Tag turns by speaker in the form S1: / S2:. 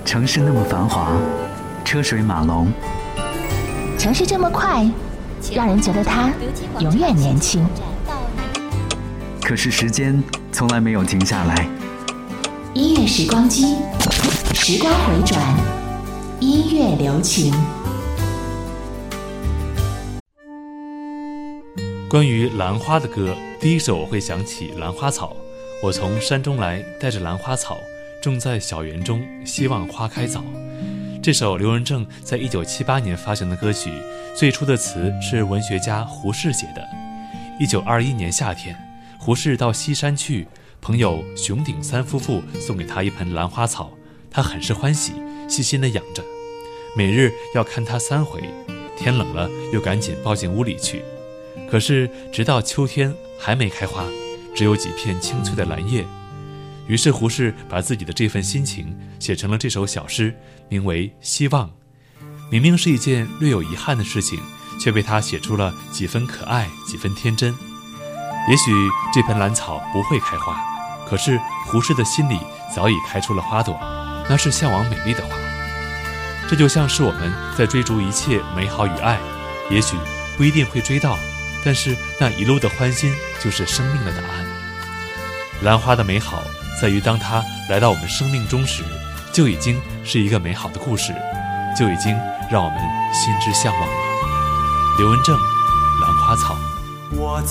S1: 城市那么繁华，车水马龙，
S2: 城市这么快，让人觉得它永远年轻。
S1: 可是时间从来没有停下来。
S2: 音乐时光机，时光回转，音乐留情。
S3: 关于兰花的歌，第一首我会想起兰花草。我从山中来，带着兰花草，种在小园中，希望花开早。这首刘文正在1978年发行的歌曲，最初的词是文学家胡适写的。1921年夏天，胡适到西山去，朋友熊鼎三夫妇送给他一盆兰花草，他很是欢喜，细心地养着，每日要看它3回，天冷了又赶紧抱进屋里去。可是直到秋天还没开花，只有几片青翠的兰叶。于是胡适把自己的这份心情写成了这首小诗，名为《希望》。明明是一件略有遗憾的事情，却被他写出了几分可爱，几分天真。也许这盆兰草不会开花，可是胡适的心里早已开出了花朵，那是向往美丽的花。这就像是我们在追逐一切美好与爱，也许不一定会追到，但是那一路的欢欣就是生命的答案。兰花的美好在于当它来到我们生命中时，就已经是一个美好的故事，就已经让我们心之向往了。刘文正，兰花草。
S4: 我